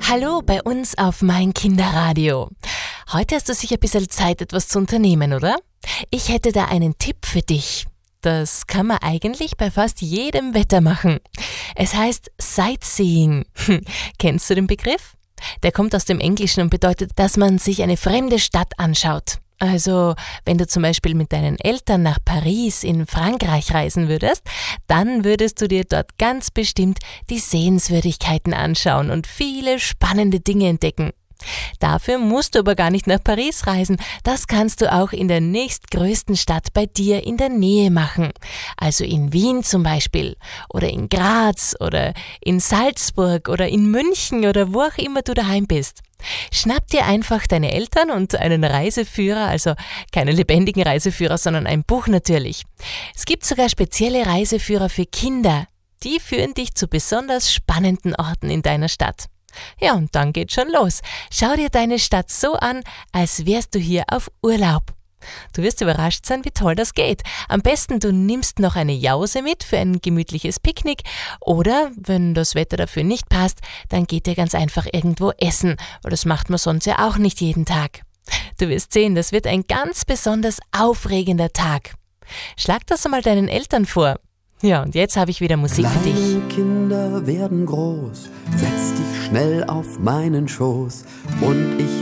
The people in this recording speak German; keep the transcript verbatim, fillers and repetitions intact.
Hallo bei uns auf Mein Kinderradio. Heute hast du sicher ein bisschen Zeit, etwas zu unternehmen, oder? Ich hätte da einen Tipp für dich. Das kann man eigentlich bei fast jedem Wetter machen. Es heißt Sightseeing. Kennst du den Begriff? Der kommt aus dem Englischen und bedeutet, dass man sich eine fremde Stadt anschaut. Also, wenn du zum Beispiel mit deinen Eltern nach Paris in Frankreich reisen würdest, dann würdest du dir dort ganz bestimmt die Sehenswürdigkeiten anschauen und viele spannende Dinge entdecken. Dafür musst du aber gar nicht nach Paris reisen, das kannst du auch in der nächstgrößten Stadt bei dir in der Nähe machen. Also in Wien zum Beispiel oder in Graz oder in Salzburg oder in München oder wo auch immer du daheim bist. Schnapp dir einfach deine Eltern und einen Reiseführer, also keine lebendigen Reiseführer, sondern ein Buch natürlich. Es gibt sogar spezielle Reiseführer für Kinder. Die führen dich zu besonders spannenden Orten in deiner Stadt. Ja, und dann geht's schon los. Schau dir deine Stadt so an, als wärst du hier auf Urlaub. Du wirst überrascht sein, wie toll das geht. Am besten du nimmst noch eine Jause mit für ein gemütliches Picknick oder, wenn das Wetter dafür nicht passt, dann geht ihr ganz einfach irgendwo essen, weil das macht man sonst ja auch nicht jeden Tag. Du wirst sehen, das wird ein ganz besonders aufregender Tag. Schlag das einmal deinen Eltern vor. Ja, und jetzt habe ich wieder Musik für dich. Kleine Kinder werden groß, setz dich schnell auf meinen Schoß und ich